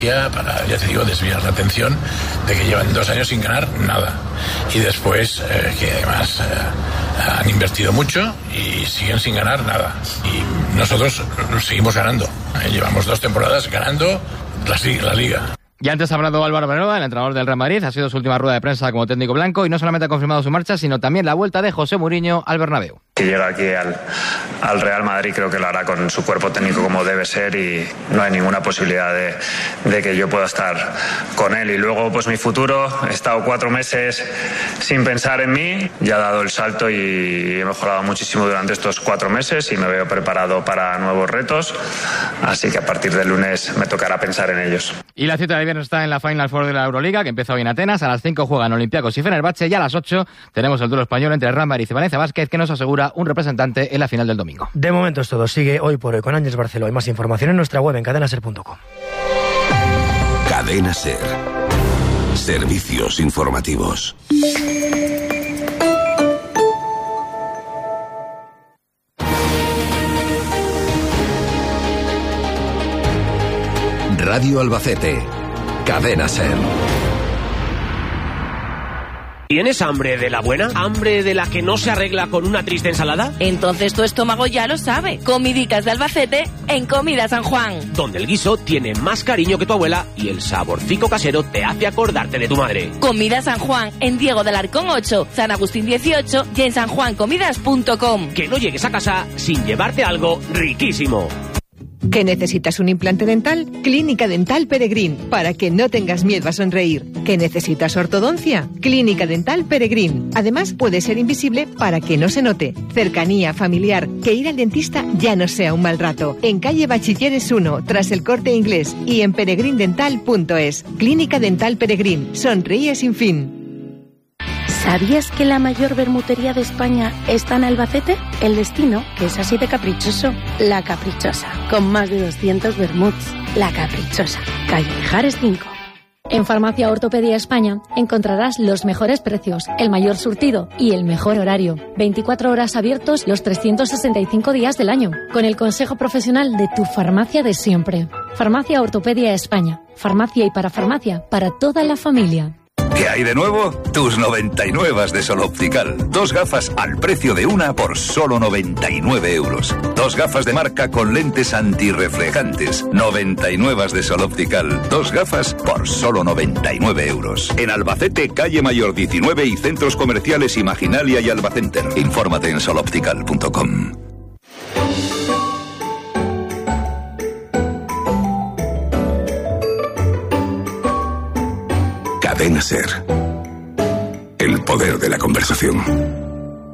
para, ya te digo, desviar la atención de que llevan 2 años sin ganar nada. Y después que además han invertido mucho y siguen sin ganar nada. Y nosotros seguimos ganando. Llevamos 2 temporadas ganando la Liga. Y antes ha hablado Álvaro Benova, el entrenador del Real Madrid. Ha sido su última rueda de prensa como técnico blanco y no solamente ha confirmado su marcha, sino también la vuelta de José Mourinho al Bernabéu. Si llega aquí al Real Madrid, creo que lo hará con su cuerpo técnico como debe ser y no hay ninguna posibilidad de que yo pueda estar con él. Y luego, pues mi futuro, he estado 4 meses sin pensar en mí, ya he dado el salto y he mejorado muchísimo durante estos 4 meses y me veo preparado para nuevos retos, así que a partir del lunes me tocará pensar en ellos. Y la cita de viernes está en la Final Four de la Euroliga, que empieza hoy en Atenas. A las 5 juegan Olympiacos y Fenerbahce y a las 8 tenemos el duelo español entre Real Madrid y Valencia Basket, que nos asegura un representante en la final del domingo. De momento es todo. Sigue Hoy por Hoy con Ángeles Barceló. Hay más información en nuestra web en cadenaser.com. Cadena Ser. Servicios informativos. Radio Albacete. Cadena Ser. ¿Tienes hambre de la buena? ¿Hambre de la que no se arregla con una triste ensalada? Entonces tu estómago ya lo sabe. Comidicas de Albacete en Comida San Juan. Donde el guiso tiene más cariño que tu abuela y el saborcico casero te hace acordarte de tu madre. Comida San Juan en Diego del Arcón 8, San Agustín 18 y en sanjuancomidas.com. Que no llegues a casa sin llevarte algo riquísimo. ¿Que necesitas un implante dental? Clínica Dental Peregrín, para que no tengas miedo a sonreír. ¿Que necesitas ortodoncia? Clínica Dental Peregrín. Además, puede ser invisible para que no se note. Cercanía, familiar, que ir al dentista ya no sea un mal rato. En calle Bachilleres 1, tras el Corte Inglés y en peregrindental.es. Clínica Dental Peregrín. Sonríe sin fin. ¿Sabías que la mayor bermutería de España está en Albacete? El destino, que es así de caprichoso. La Caprichosa, con más de 200 bermuds. La Caprichosa, calle Mijares 5. En Farmacia Ortopedia España encontrarás los mejores precios, el mayor surtido y el mejor horario. 24 horas abiertos los 365 días del año, con el consejo profesional de tu farmacia de siempre. Farmacia Ortopedia España. Farmacia y parafarmacia para toda la familia. ¿Qué hay de nuevo? Tus 99 de Sol Optical. 2 gafas al precio de una por solo 99 euros. 2 gafas de marca con lentes antirreflejantes. 99 de Sol Optical. 2 gafas por solo 99 euros. En Albacete, calle Mayor 19 y centros comerciales Imaginalia y Albacenter. Infórmate en soloptical.com. Cadena Ser. El poder de la conversación.